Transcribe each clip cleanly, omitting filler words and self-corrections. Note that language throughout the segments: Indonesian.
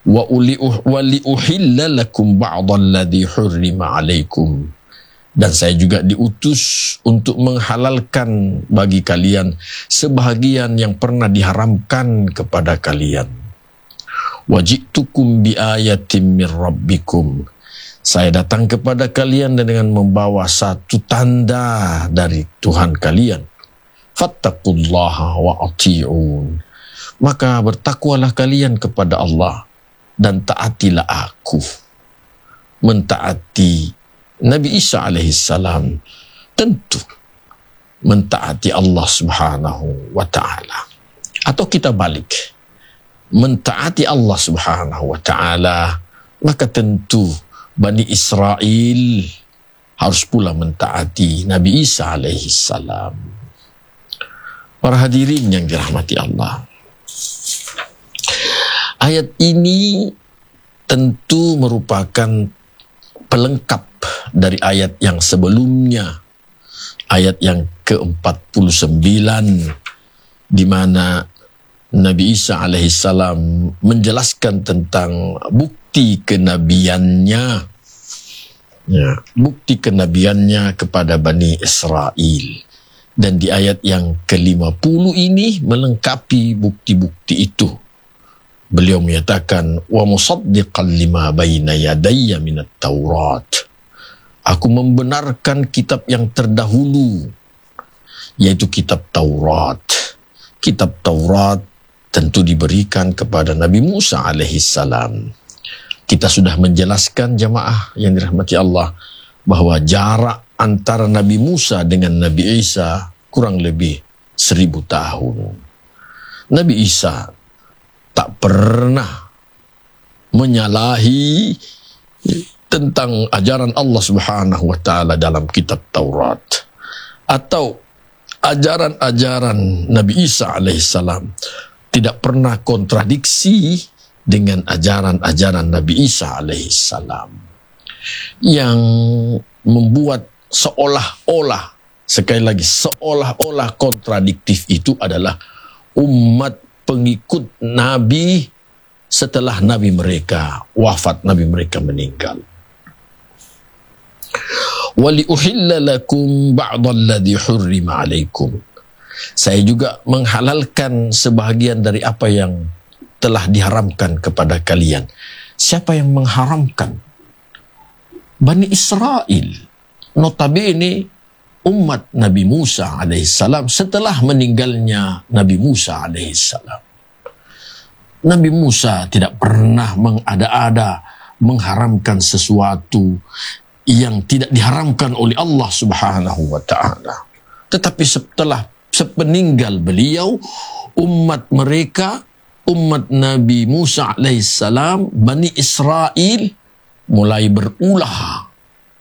wa liuhilla lakum ba'dalladzi hurrima 'alaikum. Dan saya juga diutus untuk menghalalkan bagi kalian sebahagian yang pernah diharamkan kepada kalian. Wajitukum biayatin min rabbikum. Saya datang kepada kalian dengan membawa satu tanda dari Tuhan kalian. Fattaqullaha wa ati'un. Maka bertakwalah kalian kepada Allah dan taatilah aku. Mentaati Nabi Isa alaihissalam tentu mentaati Allah subhanahu wa ta'ala. Atau kita balik, mentaati Allah subhanahu wa ta'ala, maka tentu Bani Israel harus pula mentaati Nabi Isa alaihissalam. Para hadirin yang dirahmati Allah, ayat ini tentu merupakan pelengkap dari ayat yang sebelumnya, ayat yang ke-49, di mana Nabi Isa alaihissalam menjelaskan tentang bukti kenabiannya, bukti kenabiannya kepada Bani Israel. Dan di ayat yang ke-50 ini melengkapi bukti-bukti itu. Beliau menyatakan, wa musaddiqan lima baina yadayya minat Taurat. Aku membenarkan kitab yang terdahulu, yaitu kitab Taurat. Kitab Taurat tentu diberikan kepada Nabi Musa alaihissalam. Kita sudah menjelaskan jamaah yang dirahmati Allah bahwa jarak antara Nabi Musa dengan Nabi Isa kurang lebih 1000 tahun. Nabi Isa tak pernah menyalahi tentang ajaran Allah Subhanahu wa taala dalam kitab Taurat, atau ajaran-ajaran Nabi Isa alaihissalam tidak pernah kontradiksi dengan ajaran-ajaran Nabi Isa alaihissalam, yang membuat seolah-olah, sekali lagi seolah-olah kontradiktif itu adalah umat pengikut Nabi setelah Nabi mereka wafat, Nabi mereka meninggal. وَلِأُحِلَّ لَكُمْ بَعْضَ الَّذِي حُرِّمَ عَلَيْكُمْ. Saya juga menghalalkan sebahagian dari apa yang telah diharamkan kepada kalian. Siapa yang mengharamkan? Bani Israel. Notabene umat Nabi Musa alaihissalam setelah meninggalnya Nabi Musa alaihissalam. Nabi Musa tidak pernah mengada-ada mengharamkan sesuatu yang tidak diharamkan oleh Allah Subhanahu wa ta'ala. Tetapi setelah sepeninggal beliau, umat mereka, umat Nabi Musa alaihissalam, Bani Israel mulai berulah.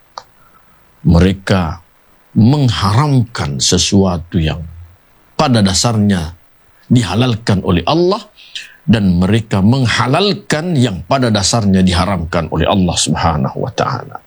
Mereka mengharamkan sesuatu yang pada dasarnya dihalalkan oleh Allah, dan mereka menghalalkan yang pada dasarnya diharamkan oleh Allah Subhanahu wa ta'ala.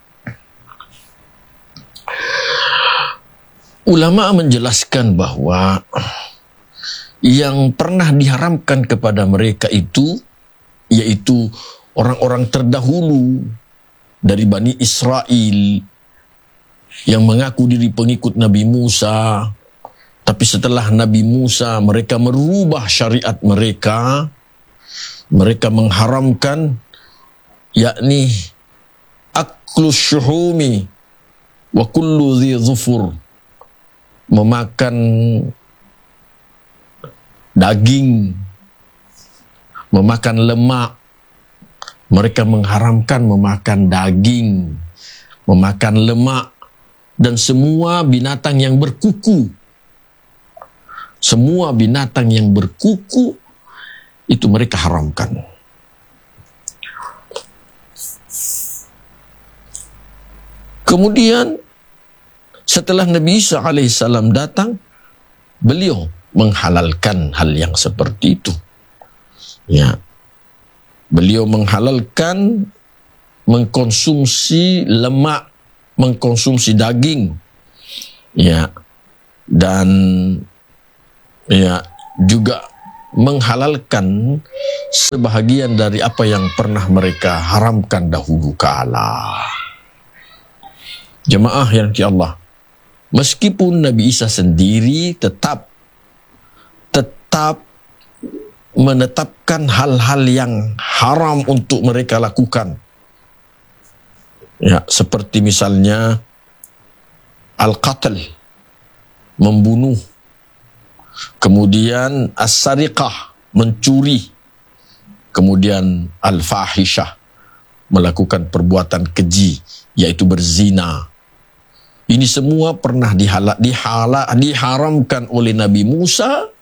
Ulama menjelaskan bahwa yang pernah diharamkan kepada mereka itu, yaitu orang-orang terdahulu dari Bani Israel yang mengaku diri pengikut Nabi Musa, tapi setelah Nabi Musa mereka merubah syariat mereka, mereka mengharamkan, yakni aklus syuhumi wa kullu dhi dhufur, memakan daging, memakan lemak. Mereka mengharamkan memakan daging, memakan lemak, dan semua binatang yang berkuku. Semua binatang yang berkuku itu mereka haramkan. Kemudian setelah Nabi Isa alaihissalam datang, beliau menghalalkan hal yang seperti itu. Ya, beliau menghalalkan mengkonsumsi lemak, mengkonsumsi daging, ya, dan ya juga menghalalkan sebahagian dari apa yang pernah mereka haramkan dahulu kala. Jemaah yang di Allah, meskipun Nabi Isa sendiri tetap menetapkan hal-hal yang haram untuk mereka lakukan. Ya, seperti misalnya al-qatl, membunuh. Kemudian as-sariqah, mencuri. Kemudian al-fahishah, melakukan perbuatan keji, yaitu berzina. Ini semua pernah diharamkan oleh Nabi Musa,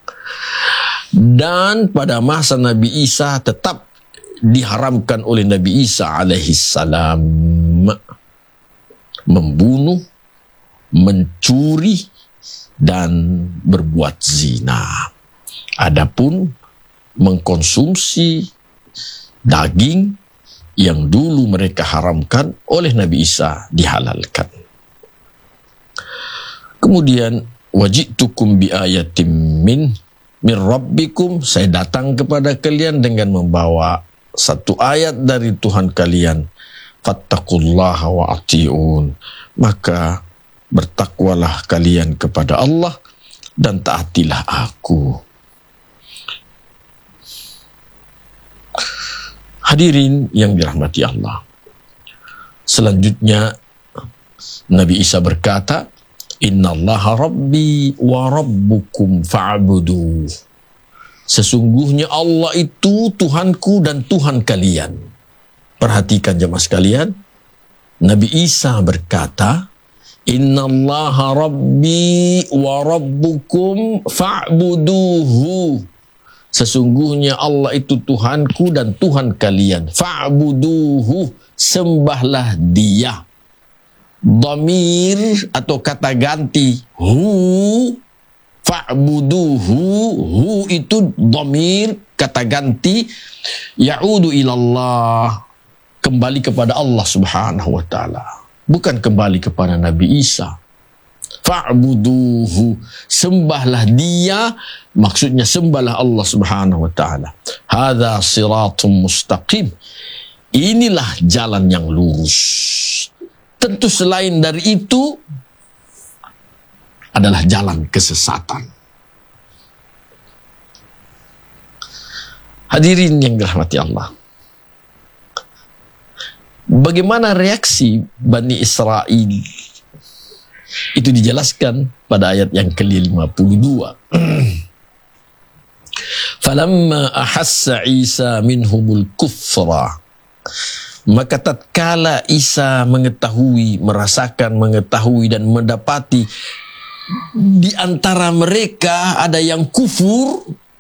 dan pada masa Nabi Isa tetap diharamkan oleh Nabi Isa alaihissalam. Membunuh, mencuri, dan berbuat zina. Adapun mengkonsumsi daging yang dulu mereka haramkan oleh Nabi Isa dihalalkan. Kemudian wajitukum bi ayatim min rabbikum, saya datang kepada kalian dengan membawa satu ayat dari Tuhan kalian. Fattaqullaha wa ati'un, maka bertakwalah kalian kepada Allah dan taatilah aku. Hadirin yang dirahmati Allah, selanjutnya Nabi Isa berkata, Innallaha rabbi wa rabbukum fa'budu. Sesungguhnya Allah itu Tuhanku dan Tuhan kalian. Perhatikan jemaah sekalian, Nabi Isa berkata, Innallaha rabbi wa rabbukum fa'buduhu. Sesungguhnya Allah itu Tuhanku dan Tuhan kalian. Fa'buduhu, sembahlah Dia. Dhamir atau kata ganti hu, fa'buduhu, hu itu dhamir kata ganti, ya'udu ilallah, kembali kepada Allah subhanahu wa ta'ala, bukan kembali kepada Nabi Isa. Fa'buduhu, sembahlah Dia, maksudnya sembahlah Allah subhanahu wa ta'ala. Hadza siratum mustaqim, inilah jalan yang lurus. Tentu selain dari itu adalah jalan kesesatan. Hadirin yang dirahmati Allah, bagaimana reaksi Bani Israel? Itu dijelaskan pada ayat yang ke-52. Falamma ahassa Isa minhumul kufra, maka tatkala Isa mengetahui dan mendapati di antara mereka ada yang kufur,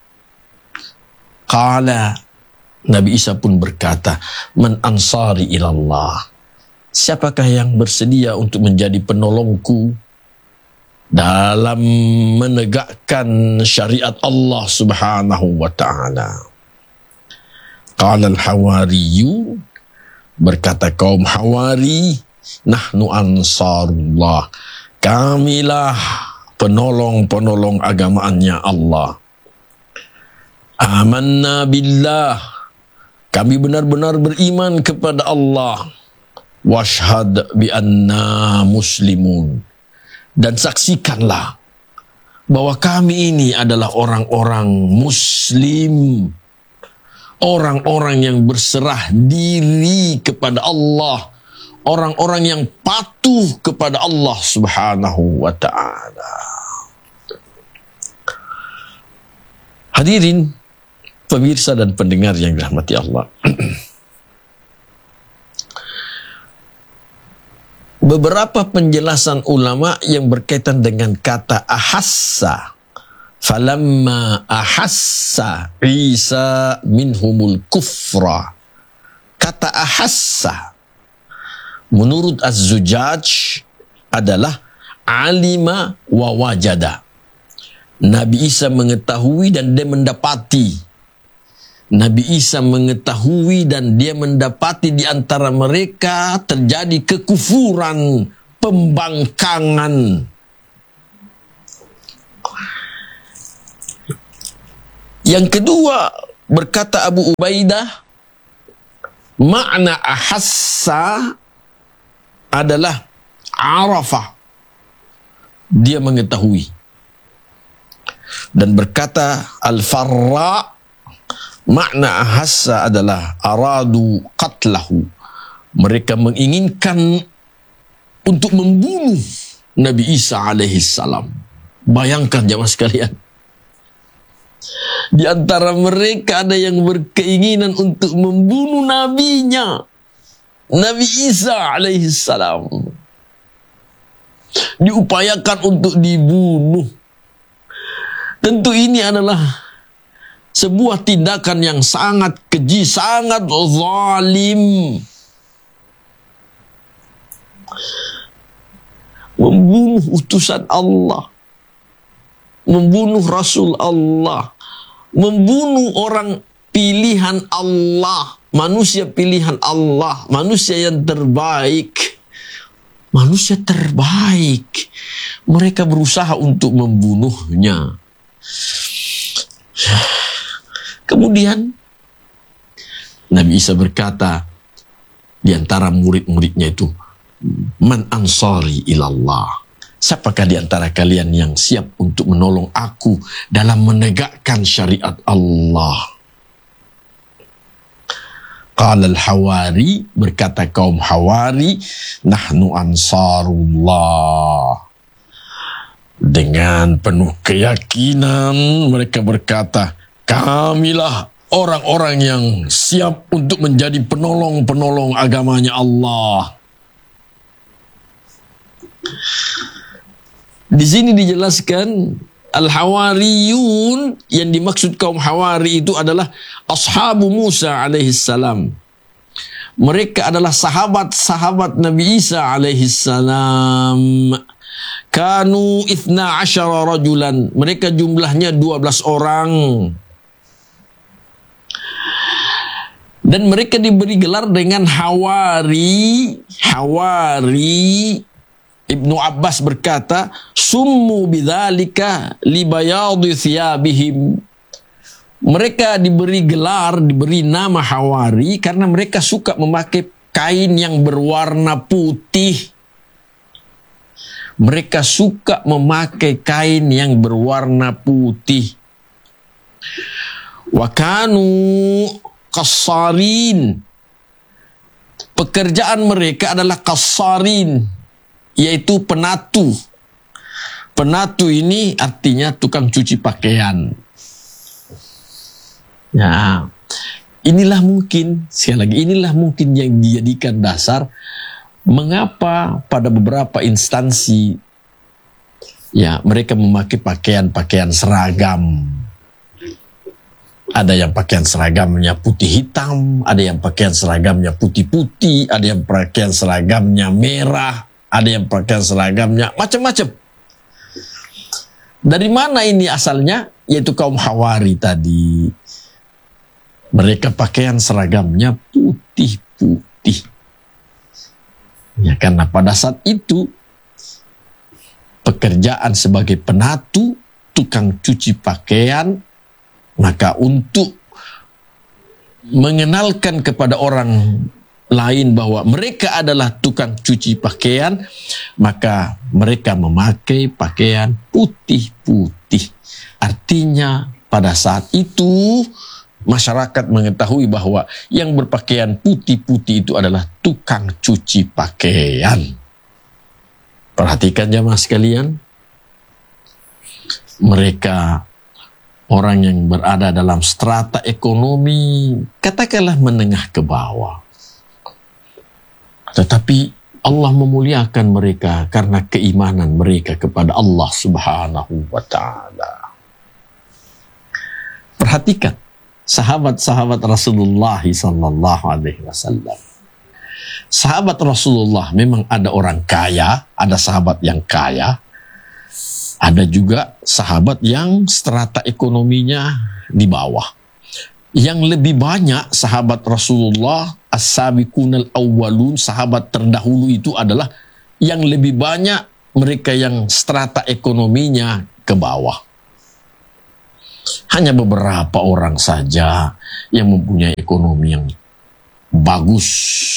qala, Nabi Isa pun berkata, man ansari ilallah, siapakah yang bersedia untuk menjadi penolongku dalam menegakkan syariat Allah subhanahu wa ta'ala. Qala al-hawariyun, berkata kaum Hawari, nahnu ansarullah, kamilah penolong-penolong agamaannya Allah. Amanna billah, kami benar-benar beriman kepada Allah. Washhad bi anna muslimun, dan saksikanlah bahwa kami ini adalah orang-orang muslim, orang-orang yang berserah diri kepada Allah, orang-orang yang patuh kepada Allah subhanahu wa ta'ala. Hadirin, pemirsa dan pendengar yang dirahmati Allah, beberapa penjelasan ulama yang berkaitan dengan kata ahassa. Falamma ahassa Isa minhumul kufra. Kata ahassa menurut Az-Zujaj adalah alima wa wajada. Nabi Isa mengetahui dan dia mendapati. Nabi Isa mengetahui dan dia mendapati di antara mereka terjadi kekufuran, pembangkangan. Yang kedua, berkata Abu Ubaidah, makna ahassa adalah arafah, dia mengetahui. Dan berkata Al-Farra, makna ahassa adalah aradu qatlahu, mereka menginginkan untuk membunuh Nabi Isa alaihi salam. Bayangkan jemaah sekalian, di antara mereka ada yang berkeinginan untuk membunuh nabinya, Nabi Isa alaihi salam. Diupayakan untuk dibunuh. Tentu ini adalah sebuah tindakan yang sangat keji, sangat zalim. Membunuh utusan Allah, membunuh Rasul Allah, membunuh orang pilihan Allah, manusia pilihan Allah, manusia yang terbaik, manusia terbaik. Mereka berusaha untuk membunuhnya. Kemudian Nabi Isa berkata di antara murid-muridnya itu, man ansari ilallah, siapakah di antara kalian yang siap untuk menolong aku dalam menegakkan syariat Allah? Qala al-Hawari, berkata kaum Hawari, nahnu ansarullah. Dengan penuh keyakinan mereka berkata, kamilah orang-orang yang siap untuk menjadi penolong-penolong agamanya Allah. Di sini dijelaskan Al-Hawariyun, yang dimaksud kaum Hawari itu adalah ashabu Musa alaihissalam. Mereka adalah sahabat-sahabat Nabi Isa alaihissalam. Kanu 12 rajulan. Mereka jumlahnya 12 orang. Dan mereka diberi gelar dengan Hawari. Hawari. Ibnu Abbas berkata, summu bidzalika li bayadi thiyabihim. Mereka diberi gelar, diberi nama Hawari karena mereka suka memakai kain yang berwarna putih. Mereka suka memakai kain yang berwarna putih. Wa kanu qassarin. Pekerjaan mereka adalah qassarin, yaitu penatu. Penatu ini artinya tukang cuci pakaian. Ya, inilah mungkin, sekali lagi, inilah mungkin yang dijadikan dasar mengapa pada beberapa instansi ya mereka memakai pakaian-pakaian seragam. Ada yang pakaian seragamnya putih hitam, ada yang pakaian seragamnya putih-putih, ada yang pakaian seragamnya merah, ada yang pakaian seragamnya macam-macam. Dari mana ini asalnya? Yaitu kaum Hawari tadi. Mereka pakaian seragamnya putih-putih. Ya, karena pada saat itu pekerjaan sebagai penatu, tukang cuci pakaian, maka untuk mengenalkan kepada orang lain bahwa mereka adalah tukang cuci pakaian, maka mereka memakai pakaian putih-putih. Artinya pada saat itu masyarakat mengetahui bahwa yang berpakaian putih-putih itu adalah tukang cuci pakaian. Perhatikan jamaah sekalian, mereka orang yang berada dalam strata ekonomi, katakanlah menengah ke bawah. Tetapi Allah memuliakan mereka karena keimanan mereka kepada Allah Subhanahu wa ta'ala. Perhatikan sahabat-sahabat Rasulullah sallallahu alaihi wasallam. Sahabat Rasulullah memang ada orang kaya, ada sahabat yang kaya, ada juga sahabat yang strata ekonominya di bawah. Yang lebih banyak sahabat Rasulullah, as-sabiqunal awwalun, sahabat terdahulu itu adalah yang lebih banyak mereka yang strata ekonominya ke bawah. Hanya beberapa orang saja yang mempunyai ekonomi yang bagus.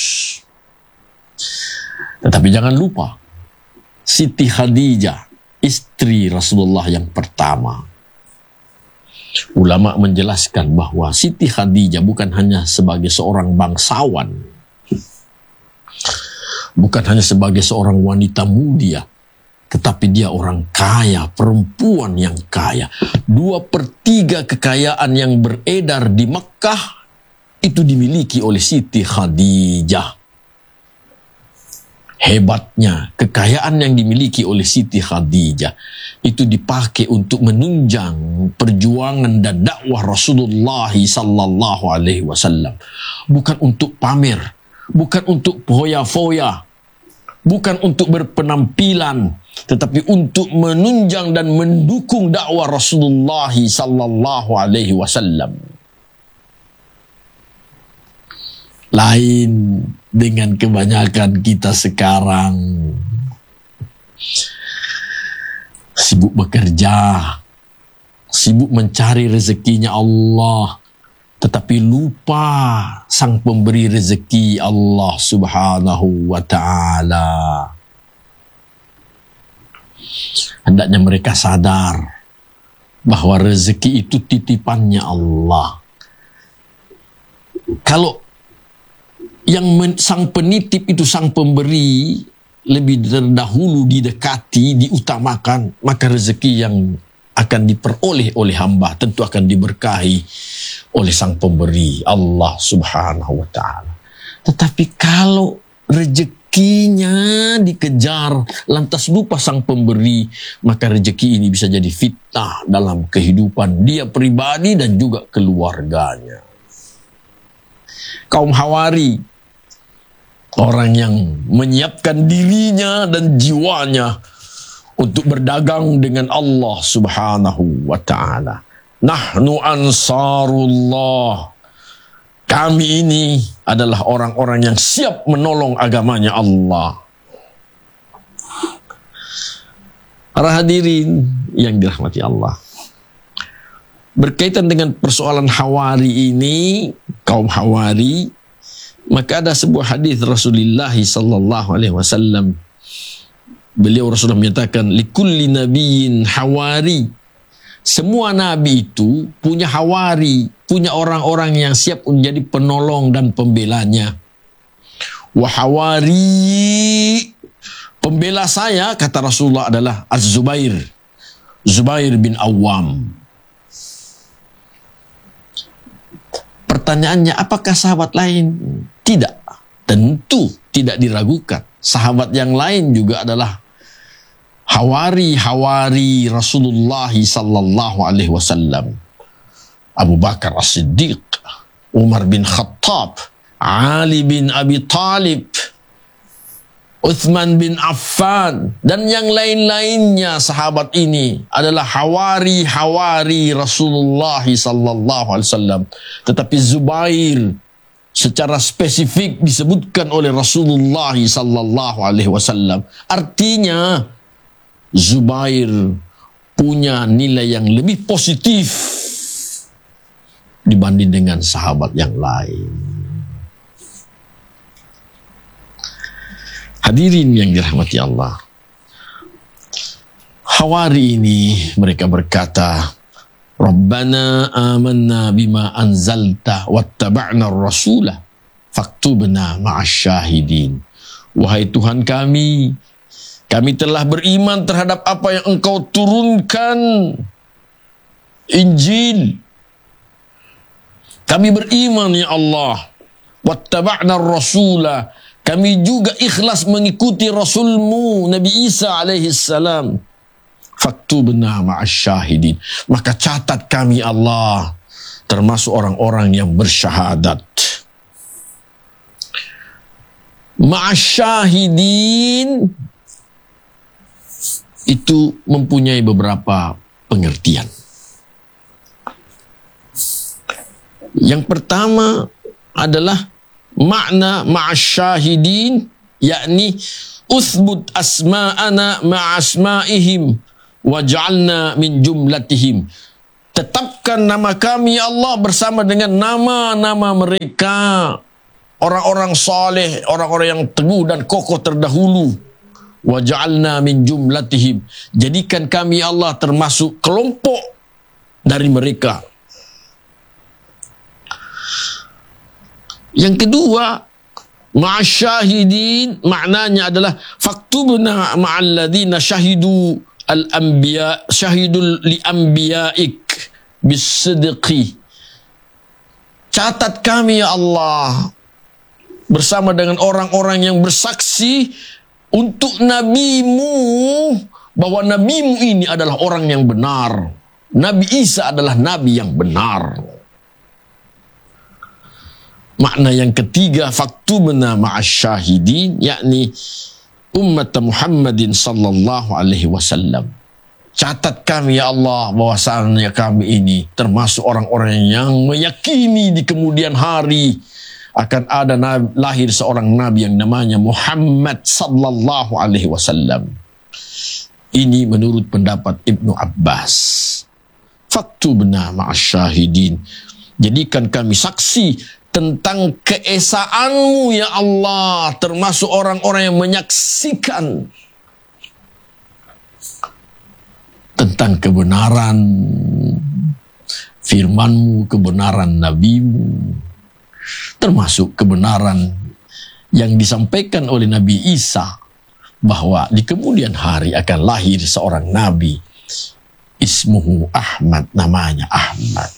Tetapi jangan lupa, Siti Khadijah, istri Rasulullah yang pertama. Ulama menjelaskan bahwa Siti Khadijah bukan hanya sebagai seorang bangsawan, bukan hanya sebagai seorang wanita mulia, tetapi dia orang kaya, perempuan yang kaya. 2/3 kekayaan yang beredar di Mekah itu dimiliki oleh Siti Khadijah. Hebatnya, kekayaan yang dimiliki oleh Siti Khadijah itu dipakai untuk menunjang perjuangan dan dakwah Rasulullah sallallahu alaihi wasallam. Bukan untuk pamer, bukan untuk foya-foya, bukan untuk berpenampilan, tetapi untuk menunjang dan mendukung dakwah Rasulullah sallallahu alaihi wasallam. Lain dengan kebanyakan kita sekarang. Sibuk bekerja, sibuk mencari rezekinya Allah, tetapi lupa sang pemberi rezeki Allah subhanahu wa ta'ala. Hendaknya mereka sadar bahwa rezeki itu titipannya Allah. Kalau sang penitip itu, sang pemberi, lebih terdahulu didekati, diutamakan, maka rezeki yang akan diperoleh oleh hamba tentu akan diberkahi oleh sang pemberi, Allah subhanahu wa ta'ala. Tetapi kalau rezekinya dikejar lantas lupa sang pemberi, maka rezeki ini bisa jadi fitnah dalam kehidupan dia pribadi dan juga keluarganya. Kaum Hawari, orang yang menyiapkan dirinya dan jiwanya untuk berdagang dengan Allah subhanahu wa ta'ala. Nahnu ansarullah. Kami ini adalah orang-orang yang siap menolong agamanya Allah. Para hadirin yang dirahmati Allah, berkaitan dengan persoalan Hawari ini, kaum Hawari, maka ada sebuah hadis Rasulullah sallallahu alaihi wasallam. Beliau Rasulullah menyatakan, likulli nabiyyin hawari. Semua nabi itu punya hawari, punya orang-orang yang siap menjadi penolong dan pembelanya. Wa hawari, pembela saya, kata Rasulullah, adalah Az-Zubair, Zubair bin Awam. Pertanyaannya, apakah sahabat lain? Tidak, tentu tidak diragukan. Sahabat yang lain juga adalah hawari Rasulullah sallallahu alaihi wasallam. Abu Bakar As-Siddiq, Umar bin Khattab, Ali bin Abi Talib, Uthman bin Affan, dan yang lain-lainnya. Sahabat ini adalah hawari Rasulullah sallallahu alaihi wasallam. Tetapi Zubair secara spesifik disebutkan oleh Rasulullah sallallahu alaihi wasallam. Artinya Zubair punya nilai yang lebih positif dibanding dengan sahabat yang lain. Hadirin yang dirahmati Allah, Hawari ini mereka berkata, Rabbana amanna bima anzalta wattaba'na ar-rasulah faktubna ma'asyahidin. Wahai Tuhan kami telah beriman terhadap apa yang Engkau turunkan, Injil. Kami beriman ya Allah. Wattaba'na ar-rasulah, kami juga ikhlas mengikuti Rasulmu Nabi Isa alaihi salam. Faktubna ma'asyahidin, maka catat kami Allah termasuk orang-orang yang bersyahadat. Ma'asyahidin itu mempunyai beberapa pengertian. Yang pertama adalah makna ma'asyahidin, yakni uthbut asma'ana ma'asma'ihim waj'alna min jumlatihim. Tetapkan nama kami ya Allah bersama dengan nama-nama mereka, orang-orang saleh, orang-orang yang teguh dan kokoh terdahulu. Waj'alna min jumlatihim, jadikan kami ya Allah termasuk kelompok dari mereka. Yang kedua, ma'asyahidin, maknanya adalah faktubna ma'alladzina syahidu al-anbiya, syahidul li anbiyaik bisidqi. Catat kami ya Allah bersama dengan orang-orang yang bersaksi untuk nabimu, bahwa nabimu ini adalah orang yang benar. Nabi Isa adalah nabi yang benar. Makna yang ketiga, faktubna ma'asyahidin, yakni umat Muhammadin sallallahu alaihi wasallam. Catat kami ya Allah bahwasanya kami ini termasuk orang-orang yang meyakini di kemudian hari akan ada lahir seorang nabi yang namanya Muhammad sallallahu alaihi wasallam. Ini menurut pendapat Ibnu Abbas. Faktubna ma'asyahidin, jadikan kami saksi tentang keesaanmu ya Allah, termasuk orang-orang yang menyaksikan tentang kebenaran firmanmu, kebenaran nabimu, termasuk kebenaran yang disampaikan oleh Nabi Isa, bahwa di kemudian hari akan lahir seorang nabi, ismuhu Ahmad, namanya Ahmad.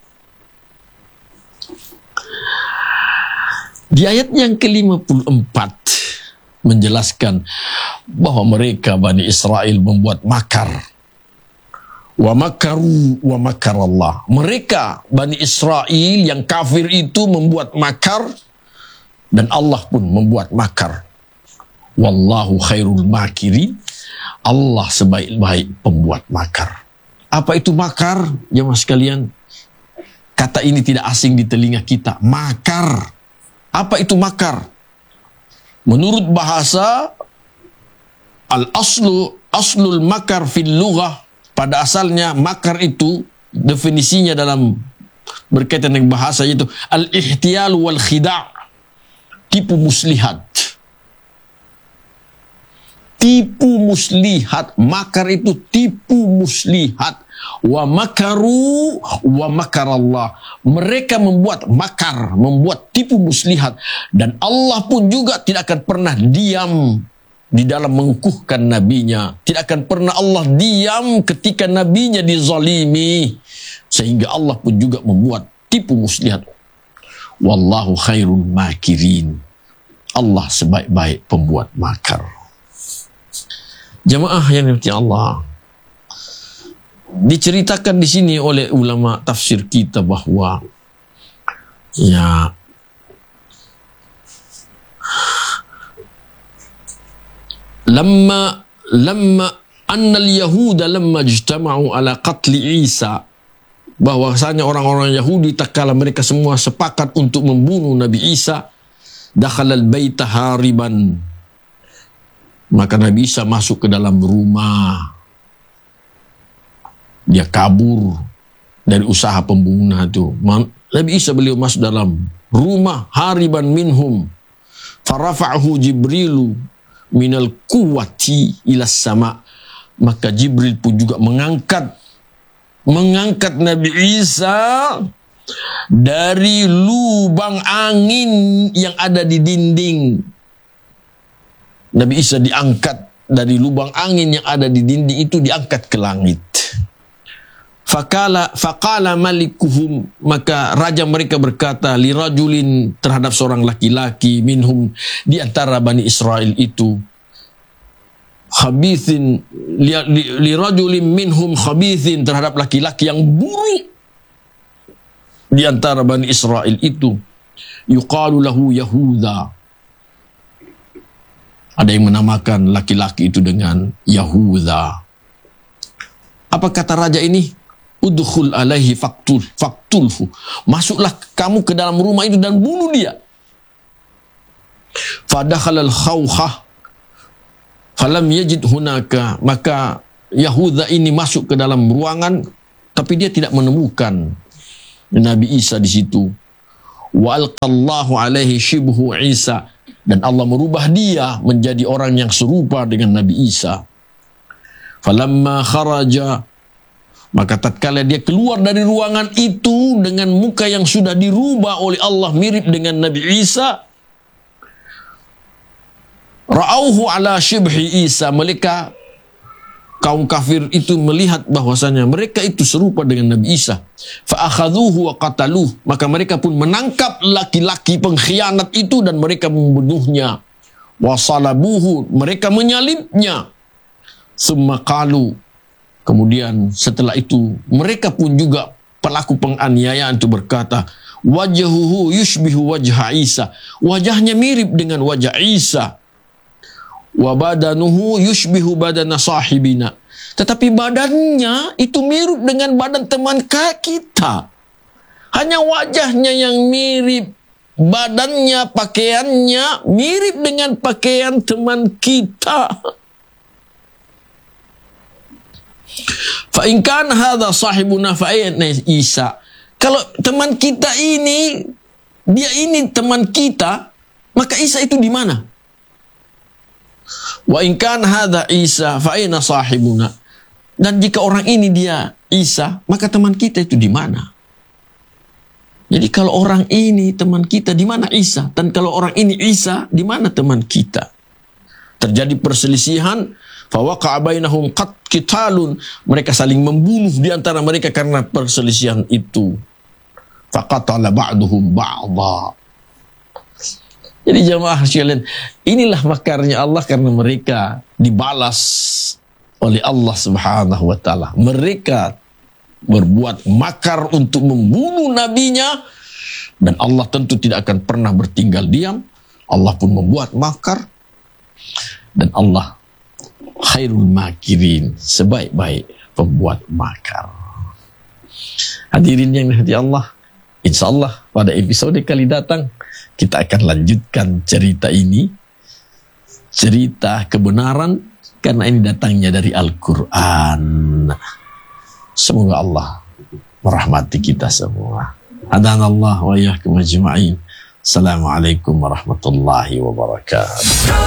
Di ayat yang ke-54 menjelaskan bahwa mereka Bani Israel membuat makar. Wa makaru wa makarallah. Mereka Bani Israel yang kafir itu membuat makar, dan Allah pun membuat makar. Wallahu khairul makirin. Allah sebaik-baik pembuat makar. Apa itu makar, jemaah sekalian? Kata ini tidak asing di telinga kita. Makar. Apa itu makar? Menurut bahasa, aslul makar fil lughah, pada asalnya makar itu definisinya dalam berkaitan dengan bahasa itu al-ihtiyal wal khida', tipu muslihat. Tipu muslihat, makar itu tipu muslihat. Wa makaru wa makarallah. Mereka membuat makar, membuat tipu muslihat, dan Allah pun juga tidak akan pernah diam di dalam mengukuhkan nabinya. Tidak akan pernah Allah diam ketika nabinya dizalimi, sehingga Allah pun juga membuat tipu muslihat. Wallahu khairul makirin. Allah sebaik-baik pembuat makar. Jamaah yang dirahmati Allah, diceritakan di sini oleh ulama tafsir kita bahwa ya lamma annal yahuda lamma ijtama'u ala qatli Isa, bahwasanya orang-orang Yahudi tatkala mereka semua sepakat untuk membunuh Nabi Isa, dakhalal baita hariban, maka Nabi Isa masuk ke dalam rumah. Dia kabur dari usaha pembunuhan itu. Nabi Isa beliau masuk dalam rumah, hariban minhum. Farafa'ahu Jibrilu minal kuwati ilas sama. Maka Jibril pun juga mengangkat Nabi Isa dari lubang angin yang ada di dinding. Nabi Isa diangkat dari lubang angin yang ada di dinding itu, diangkat ke langit. Faqala malikuhum, maka raja mereka berkata, lirajulin, terhadap seorang laki-laki, minhum, di antara Bani Israel itu, khabithin, lirajulin minhum khabithin, terhadap laki-laki yang buruk di antara Bani Israel itu, yuqalu lahu Yahuda. Ada yang menamakan laki-laki itu dengan Yahuda. Apa kata raja ini? Udkhul alaihi faktulhu. Masuklah kamu ke dalam rumah itu dan bunuh dia. Fadakhalal khawkhah falam yajid hunaka. Maka Yahuda ini masuk ke dalam ruangan, tapi dia tidak menemukan Nabi Isa di situ. Wa alqallahu alaihi shibhu Isa, dan Allah merubah dia menjadi orang yang serupa dengan Nabi Isa. Falamma kharaja, maka tatkala dia keluar dari ruangan itu dengan muka yang sudah dirubah oleh Allah mirip dengan Nabi Isa, ra'auhu ala shibhi Isa, mereka kaum kafir itu melihat bahwasanya mereka itu serupa dengan Nabi Isa. Fa'akhadhuhu wa qataluh, maka mereka pun menangkap laki-laki pengkhianat itu dan mereka membunuhnya. Wa salabuhu, mereka menyalibnya. Summa qalu, kemudian setelah itu mereka pun juga pelaku penganiayaan itu berkata, wajhuhu yushbihu wajha Isa, wajahnya mirip dengan wajah Isa. Wa badanuhu yushbihu badana sahibina, tetapi badannya itu mirip dengan badan teman kita. Hanya wajahnya yang mirip, badannya, pakaiannya mirip dengan pakaian teman kita. Fa in kana hadza sahibuna fa ayna Isa, kalau teman kita ini, dia ini teman kita, maka Isa itu di mana? Wa in kana hadza Isa fa ayna sahibuna, dan jika orang ini dia Isa, maka teman kita itu di mana? Jadi kalau orang ini teman kita, di mana Isa? Dan kalau orang ini Isa, di mana teman kita? Terjadi perselisihan, fa waqa'a bainahum qitalun, mereka saling membunuh di antara mereka karena perselisihan itu. Fa qatala ba'duhum ba'dha. Jadi jamaah sekalian, inilah makarnya Allah karena mereka dibalas oleh Allah Subhanahu wa taala. Mereka berbuat makar untuk membunuh nabinya, dan Allah tentu tidak akan pernah bertinggal diam. Allah pun membuat makar, dan Allah khairul makirin, sebaik-baik pembuat makar. Hadirin yang dirahmati Allah, insyaallah pada episode kali datang kita akan lanjutkan cerita ini, cerita kebenaran, karena ini datangnya dari Al-Quran. Semoga Allah merahmati kita semua. Hadanallah wa iyyakum ajma'in. Assalamualaikum warahmatullahi wabarakatuh.